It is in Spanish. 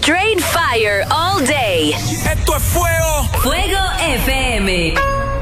Straight fire all day. Esto es fuego. Fuego FM.